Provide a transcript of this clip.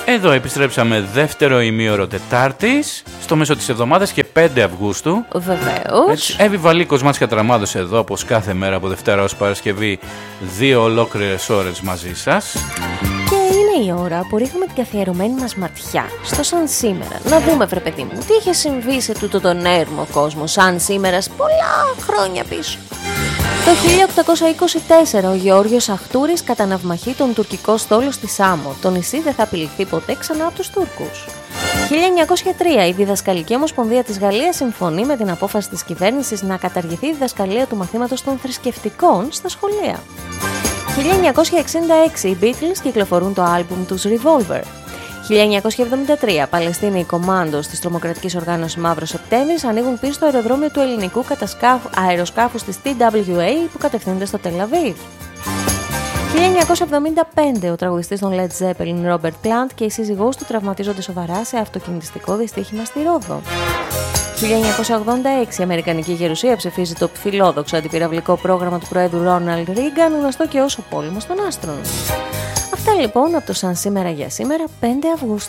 Εδώ επιστρέψαμε δεύτερο ημίωρο Τετάρτης, στο μέσο της εβδομάδας και 5 Αυγούστου. Βεβαίως. Εύη Βαλίκος, Μάτσια Τραμάδος εδώ, όπως κάθε μέρα από Δευτέρα ως Παρασκευή, 2 ολόκληρες ώρες μαζί σας. Και είναι η ώρα που ρίχνουμε την καθιερωμένη μας ματιά στο σαν σήμερα. Να δούμε, βρε παιδί μου, τι είχε συμβεί σε τούτο τον έρμο κόσμο σαν σήμερα πολλά χρόνια πίσω. Το 1824 ο Γεώργιος Αχτούρης κατά ναυμαχή τον τουρκικό στόλο στη Σάμο. Το νησί δεν θα απειληθεί ποτέ ξανά από τους Τούρκους. 1903 η Διδασκαλική Ομοσπονδία της Γαλλίας συμφωνεί με την απόφαση της κυβέρνησης να καταργηθεί η διδασκαλία του μαθήματος των θρησκευτικών στα σχολεία. 1966 οι Beatles κυκλοφορούν το άλμπουμ τους Revolver. 1973 Παλαιστίνοι κομμάντος της τρομοκρατικής οργάνωσης Μαύρος Σεπτέμβρης ανοίγουν πίσω στο αεροδρόμιο του ελληνικού αεροσκάφους της TWA που κατευθύνεται στο Τελ Αβίβ. 1975 ο τραγουδιστής των Led Zeppelin Robert Plant και η σύζυγός του τραυματίζονται σοβαρά σε αυτοκινητιστικό δυστύχημα στη Ρόδο. 1986 η Αμερικανική Γερουσία ψηφίζει το φιλόδοξο αντιπυραυλικό πρόγραμμα του Προέδρου Ρόναλντ Ρίγκαν, γνωστό και ως ο πόλεμος των άστρων. Αυτά λοιπόν από το σαν σήμερα για σήμερα 5 Αυγούστου.